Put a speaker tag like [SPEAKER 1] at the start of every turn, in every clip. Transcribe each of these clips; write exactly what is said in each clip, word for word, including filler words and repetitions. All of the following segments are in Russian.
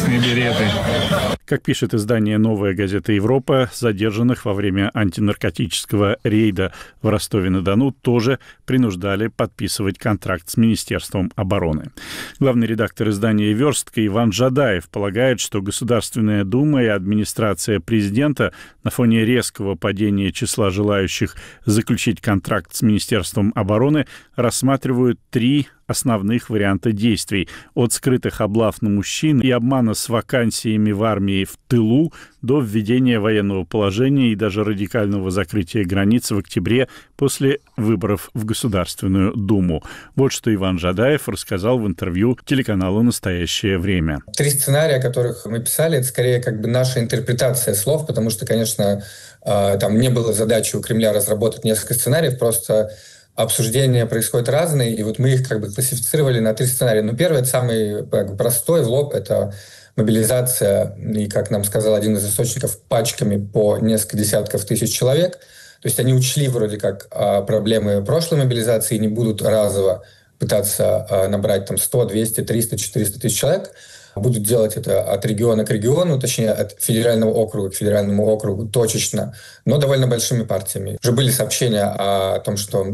[SPEAKER 1] красные береты.
[SPEAKER 2] Как пишет издание «Новая газета Европа», задержанных во время антинаркотического рейда в Ростове-на-Дону тоже принуждали подписывать контракт с Министерством обороны. Главный редактор издания «Верстка» Иван Жадаев полагает, что Государственная Дума и администрация президента на фоне резкого падения числа желающих заключить контракт с Министерством обороны рассматривают три основных варианта действий – от скрытых облав на мужчин и обмана с вакансиями в армии в тылу до введения военного положения и даже радикального закрытия границ в октябре после выборов в Государственную Думу. Вот что Иван Жадаев рассказал в интервью телеканалу «Настоящее время».
[SPEAKER 3] Три сценария, о которых мы писали, это скорее как бы наша интерпретация слов, потому что, конечно, там не было задачи у Кремля разработать несколько сценариев, просто обсуждения происходят разные, и вот мы их как бы классифицировали на три сценария. Ну, первый, это самый как бы, простой, в лоб, это мобилизация, и, как нам сказал один из источников, пачками по несколько десятков тысяч человек. То есть они учли вроде как проблемы прошлой мобилизации и не будут разово пытаться набрать там сто, двести, триста, четыреста тысяч человек. Будут делать это от региона к региону, точнее, от федерального округа к федеральному округу точечно, но довольно большими партиями. Уже были сообщения о том, что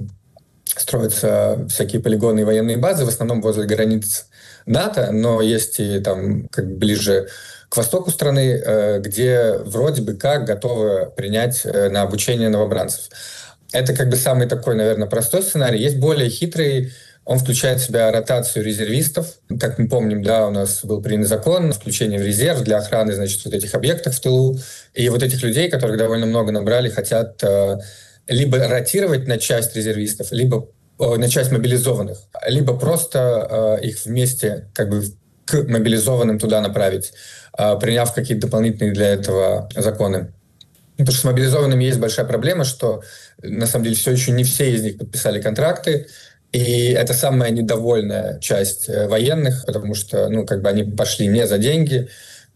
[SPEAKER 3] строятся всякие полигоны и военные базы, в основном возле границ НАТО, но есть и там как бы ближе к востоку страны, где вроде бы как готовы принять на обучение новобранцев. Это как бы самый такой, наверное, простой сценарий. Есть более хитрый. Он включает в себя ротацию резервистов. Как мы помним, да, у нас был принят закон, включение в резерв для охраны, значит, вот этих объектов в тылу. И вот этих людей, которых довольно много набрали, хотят э, либо ротировать на часть резервистов, либо э, на часть мобилизованных, либо просто э, их вместе как бы к мобилизованным туда направить, э, приняв какие-то дополнительные для этого законы. Потому что с мобилизованными есть большая проблема, что на самом деле все еще не все из них подписали контракты. И это самая недовольная часть военных, потому что, ну, как бы они пошли не за деньги,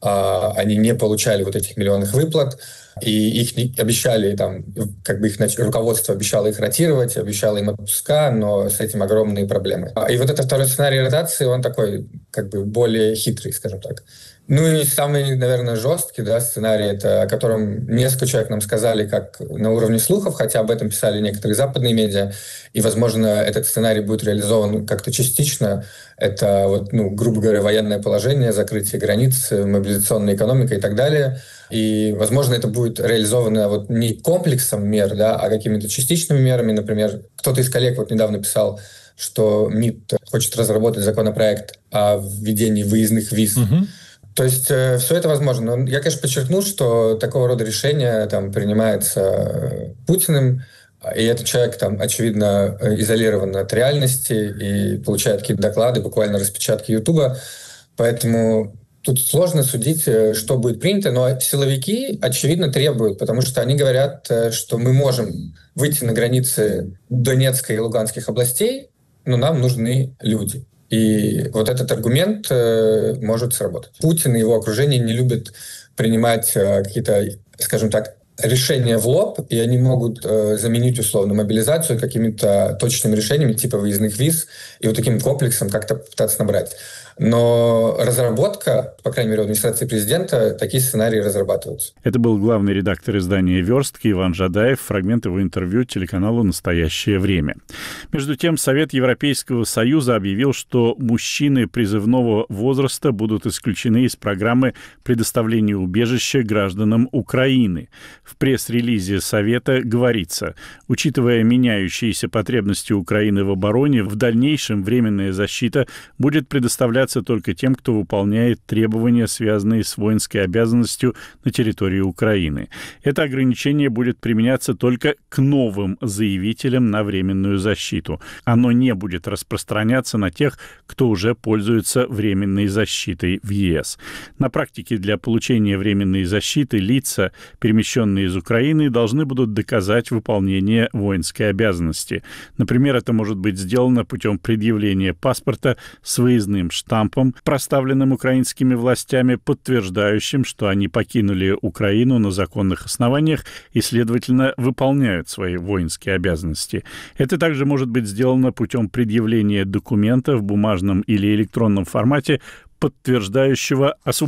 [SPEAKER 3] а они не получали вот этих миллионных выплат, и их не, обещали, там, как бы их руководство обещало их ротировать, обещало им отпуска, но с этим огромные проблемы. И вот этот второй сценарий ротации, он такой, как бы, более хитрый, скажем так. Ну и самый, наверное, жесткий, да, сценарий, это, о котором несколько человек нам сказали как на уровне слухов, хотя об этом писали некоторые западные медиа, и, возможно, этот сценарий будет реализован как-то частично. Это, вот, ну, грубо говоря, военное положение, закрытие границ, мобилизационная экономика и так далее. И, возможно, это будет реализовано вот не комплексом мер, да, а какими-то частичными мерами. Например, кто-то из коллег вот недавно писал, что МИД хочет разработать законопроект о введении выездных виз. Угу. То есть э, все это возможно. Но я, конечно, подчеркну, что такого рода решение там принимается э, Путиным, и этот человек там, очевидно, изолирован от реальности и получает какие-то доклады, буквально распечатки Ютуба. Поэтому тут сложно судить, что будет принято, но силовики, очевидно, требуют, потому что они говорят, что мы можем выйти на границы Донецкой и Луганских областей, но нам нужны люди. И вот этот аргумент э, может сработать. Путин и его окружение не любят принимать э, какие-то, скажем так, решения в лоб, и они могут э, заменить условно мобилизацию какими-то точными решениями типа выездных виз и вот таким комплексом как-то пытаться набрать. Но разработка, по крайней мере, в администрации президента, такие сценарии разрабатываются.
[SPEAKER 2] Это был главный редактор издания «Верстки» Иван Жадаев. Фрагмент его интервью телеканалу «Настоящее время». Между тем, Совет Европейского Союза объявил, что мужчины призывного возраста будут исключены из программы предоставления убежища гражданам Украины. В пресс-релизе Совета говорится, учитывая меняющиеся потребности Украины в обороне, в дальнейшем временная защита будет предоставляться только тем, кто выполняет требования, связанные с воинской обязанностью на территории Украины. Это ограничение будет применяться только к новым заявителям на временную защиту. Оно не будет распространяться на тех, кто уже пользуется временной защитой в ЕС. На практике для получения временной защиты лица, перемещенные из Украины, должны будут доказать выполнение воинской обязанности. Например, это может быть сделано путем предъявления паспорта с выездным штампом, проставленным украинскими властями, подтверждающим, что они покинули Украину на законных основаниях и, следовательно, выполняют свои воинские обязанности. Это также может быть сделано путем предъявления документа в бумажном или электронном формате, подтверждающего освобождение